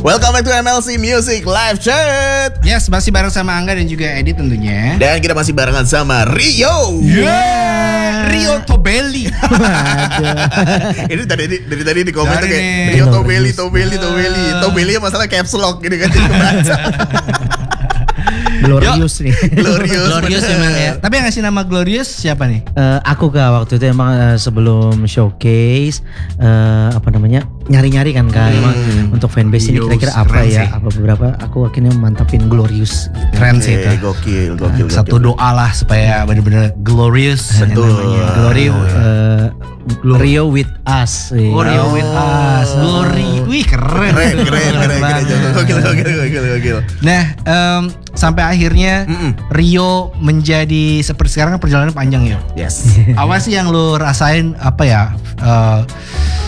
Welcome back to MLC Music Live Chat. Yes, masih bareng sama Angga dan juga Edi tentunya. Dan kita masih barengan sama Rio. Rio Tobelli. Ini dari tadi di komen tuh kayak nih. Rio Tobelli. Tobelli masalah caps lock gini kan jadi kebaca. Glorious nih. Glorious emang ya. Tapi yang ngasih nama Glorious siapa nih? Aku waktu itu emang sebelum showcase nyari-nyari kan emang untuk fanbase ini Glorious, kira-kira apa keren ya, sih. apa beberapa aku akhirnya mantapin Glorious gitu. Keren sih itu. Gokil. Satu doa lah supaya benar-benar glorious. Betul. Glory Rio with us. Oh, Rio with us. Glory. Wih, keren. Gokil. Nah, sampai akhirnya Rio menjadi seperti sekarang kan perjalanan panjang ya. Yes. Apa sih yang lu rasain